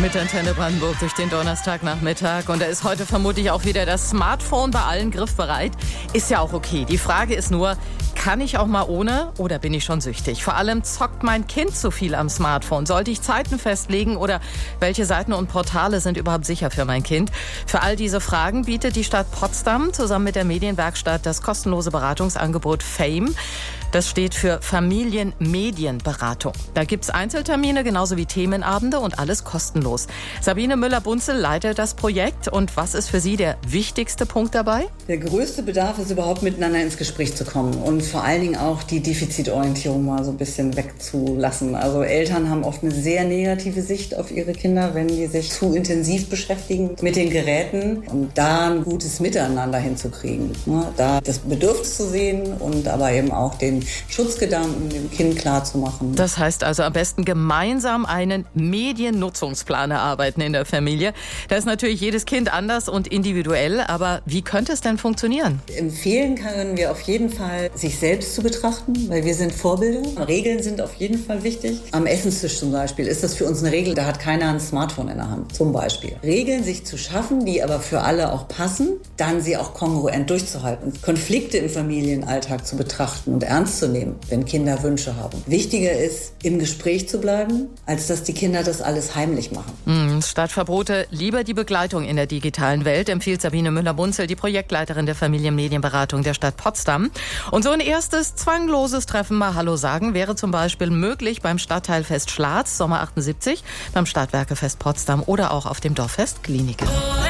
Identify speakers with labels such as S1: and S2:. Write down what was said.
S1: Mit Antenne Brandenburg durch den Donnerstagnachmittag. Und da ist heute vermutlich auch wieder das Smartphone bei allen griffbereit. Ist ja auch okay. Die Frage ist nur, kann ich auch mal ohne oder bin ich schon süchtig? Vor allem, zockt mein Kind zu viel am Smartphone? Sollte ich Zeiten festlegen oder welche Seiten und Portale sind überhaupt sicher für mein Kind? Für all diese Fragen bietet die Stadt Potsdam zusammen mit der Medienwerkstatt das kostenlose Beratungsangebot FAME. Das steht für Familienmedienberatung. Da gibt's Einzeltermine genauso wie Themenabende und alles kostenlos. Sabine Müller-Bunzel leitet das Projekt. Und was ist für Sie der wichtigste Punkt dabei?
S2: Der größte Bedarf ist überhaupt miteinander ins Gespräch zu kommen und vor allen Dingen auch die Defizitorientierung mal so ein bisschen wegzulassen. Also Eltern haben oft eine sehr negative Sicht auf ihre Kinder, wenn die sich zu intensiv beschäftigen mit den Geräten, und da ein gutes Miteinander hinzukriegen. Da das Bedürfnis zu sehen und aber eben auch den Schutzgedanken dem Kind klarzumachen.
S1: Das heißt also am besten gemeinsam einen Mediennutzungsplan erarbeiten in der Familie. Da ist natürlich jedes Kind anders und individuell, aber wie könnte es denn funktionieren?
S2: Empfehlen können wir auf jeden Fall, sich selbst zu betrachten, weil wir sind Vorbilder. Regeln sind auf jeden Fall wichtig. Am Essenstisch zum Beispiel ist das für uns eine Regel, da hat keiner ein Smartphone in der Hand, zum Beispiel. Regeln sich zu schaffen, die aber für alle auch passen, dann sie auch kongruent durchzuhalten. Konflikte im Familienalltag zu betrachten und ernst zu nehmen, wenn Kinder Wünsche haben. Wichtiger ist, im Gespräch zu bleiben, als dass die Kinder das alles heimlich machen.
S1: Statt Verbote lieber die Begleitung in der digitalen Welt, empfiehlt Sabine Müller-Bunzel, die Projektleiterin der Familienmedienberatung der Stadt Potsdam. Und so ein erstes zwangloses Treffen, mal Hallo sagen, wäre zum Beispiel möglich beim Stadtteilfest Schlatz, Sommer 78, beim Stadtwerkefest Potsdam oder auch auf dem Dorffest Glienicke.